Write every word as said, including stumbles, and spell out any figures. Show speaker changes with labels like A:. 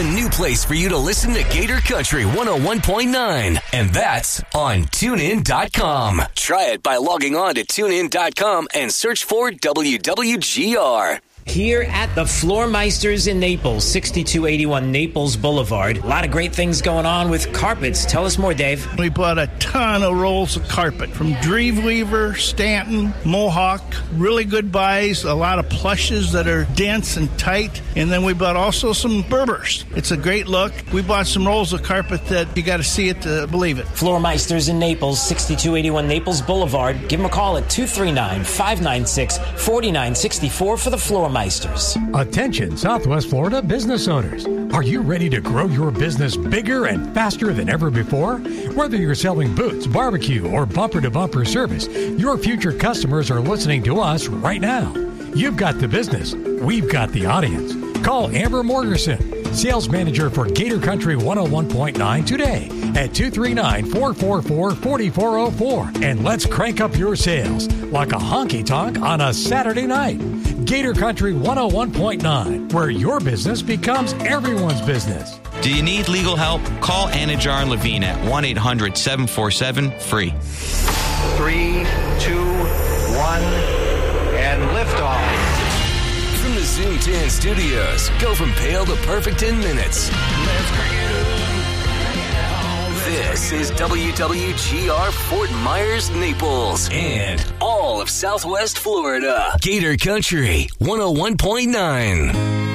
A: A new place for you to listen to Gator Country one oh one point nine. And that's on tune in dot com. Try it by logging on to tune in dot com and search for W W G R.
B: Here at the Floormeisters in Naples, sixty-two eighty-one Naples Boulevard. A lot of great things going on with carpets. Tell us more, Dave.
C: We bought a ton of rolls of carpet from Dreamweaver, Stanton, Mohawk. Really good buys. A lot of plushes that are dense and tight. And then we bought also some Berbers. It's a great look. We bought some rolls of carpet that you got to see it to believe it.
B: Floormeisters in Naples, sixty-two eighty-one Naples Boulevard. Give them a call at two three nine, five nine six, four nine six four for the Floormeisters.
D: Attention, Southwest Florida business owners. Are you ready to grow your business bigger and faster than ever before? Whether you're selling boots, barbecue, or bumper-to-bumper service, your future customers are listening to us right now. You've got the business. We've got the audience. Call Amber Morgerson, sales manager for Gator Country one oh one point nine today at two three nine, four four four, four four zero four. And let's crank up your sales like a honky-tonk on a Saturday night. Gator Country one oh one point nine, where your business becomes everyone's business.
E: Do you need legal help? Call Anajar and Levine at one eight hundred, seven four seven, free.
F: Three, two, one, and liftoff.
A: From the Zoom ten studios, go from pale to perfect in minutes.
F: Let's crank it up.
A: This is W W G R Fort Myers, Naples, and all of Southwest Florida. Gator Country one oh one point nine.